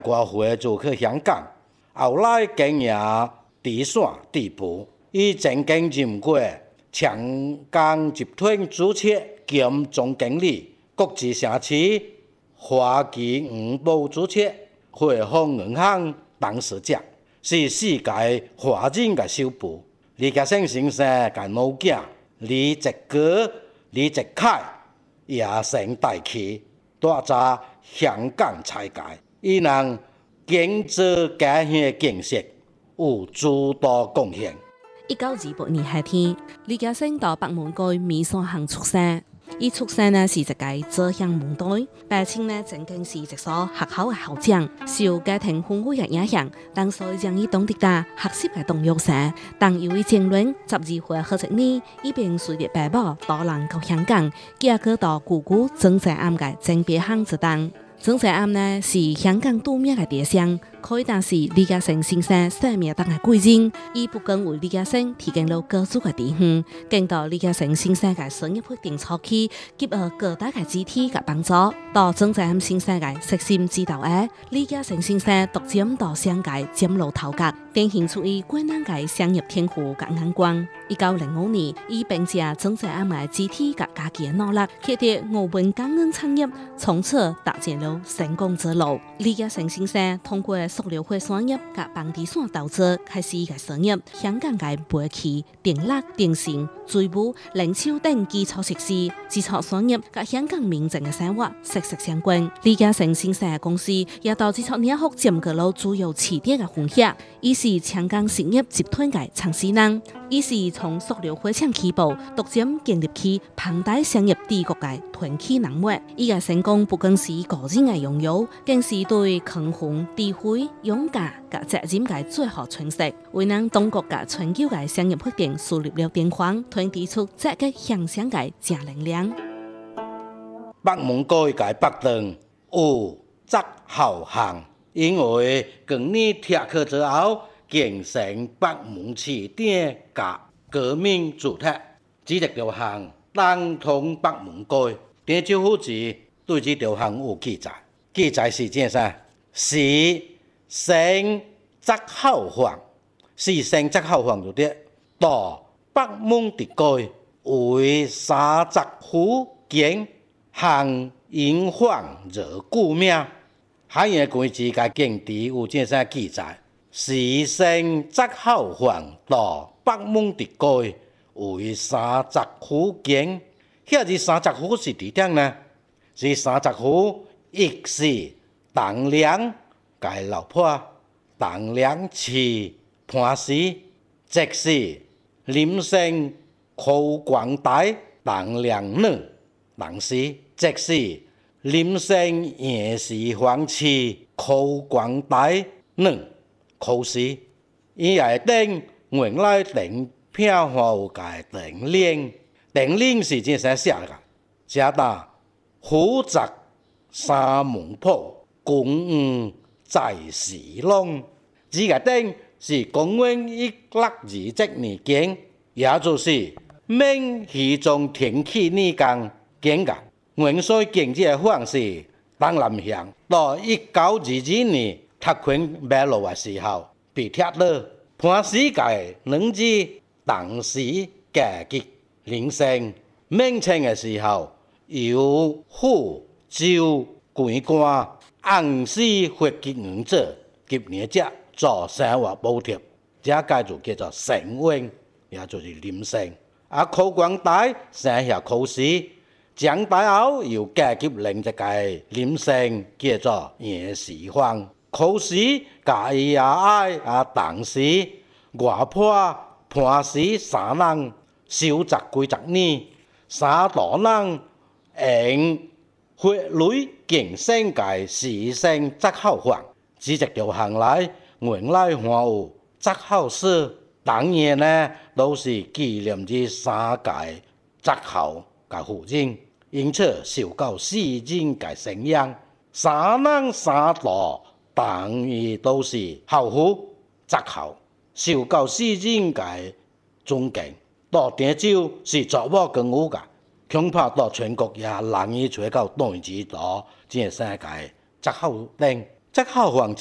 外回就去香港，后来经营地线地部，以曾经任过长江集团主席兼总经理、国际城市花旗银保主席、汇丰银行董事长，是世界华人嘅首富。李嘉诚先生嘅老囝李泽楷、李泽楷也成大器，带在香港菜界，伊人经济家乡建设有诸多贡献。 1928年夏天，李嘉诚到北门街米线行出生。伊出生呢是一个浙江门队，父亲呢曾经是一所学校嘅校长，受家庭氛围嘅影响，当时将伊当地大学习嘅动约生。当由于争论12岁好一年，伊便随着爸爸导人到香港，寄居到姑姑曾在暗嘅正别行之当。曾在暗呢是香港著名嘅地商，可以当是李嘉诚先生生命当嘅贵人。伊不仅为李嘉诚提供了各种嘅地方，更到李嘉诚先生嘅商业决定初期，给予各大嘅肢体嘅帮助。到曾在暗先生嘅悉心指导下，李嘉诚先生逐渐到商界崭露头角，展现出伊过人嘅商业天赋嘅眼光。1905年，伊凭借曾在暗嘅肢体嘅家己嘅努力，获得澳门港银产业，从此踏进了成功之路。李嘉诚先生通过塑料灰产业及房地产投资，开始伊嘅事业。香港嘅煤气、电力、电信、水务、零售等基础设施，基础产业及香港民众嘅生活息息相关。李嘉诚先生嘅公司也到基础领域占據了主要起點嘅份額。伊是長江實業集團嘅創始人，伊是從塑料灰廠起步，逐漸建立起龐大商業帝國嘅傳奇人物。伊嘅成功不僅是個人嘅擁有，更是對抗衡、智慧、勇敢及責任嘅最好詮釋，為咱中國嘅全球嘅商業發展樹立了典範，傳遞出積極向上嘅正能量。 北門街嘅北端有澤後巷，因為今年拆去之後，建成北門市點嘅革命主體，這條巷當通北門街。電招呼字對這條巷有記載，記載是這啥？是成澤後巷，是成澤後巷就對。到北門的街為三澤湖景。行營房熱故名，海嘢規字嘅經地有這些記載，是成澤後巷到北門的街為三澤湖景。遐是三澤湖是佇點呢？是三澤湖，一是當梁嘅老婆，當梁市潘氏，即是林姓寇廣大當梁女。當時即是林姓葉氏皇氏寇廣大女寇氏，伊係等原來訂票號嘅訂令是這些寫嘅，寫到虎澤三門鋪公園在時浪，這個等是公元127年建，也就是明熹宗天啟年間建嘅。元帥經濟方式東南向，到1922年拓墾馬路嘅時候被拆了。潘氏嘅兩子當時嫁給林姓，明清嘅時候由府州官官按時發給銀子，給年者做生活補貼，這個就叫做成運，也就是林姓。寇廣大生下寇氏。長大後又嫁給另一個林姓，叫做葉氏芳。寇氏家也愛當時外婆潘氏三人收集幾十年，三大人用血淚建成嘅時成澤後巷。這條巷內原來還有澤後寺，當然呢都是紀念這三個澤後嘅夫人。因此受到世人嘅承認，三人三大當然都是後夫澤後，受到世人嘅尊敬。到鄭州是做某更有嘅，恐怕到全國也難以找到對治到這三個澤後等。 則校方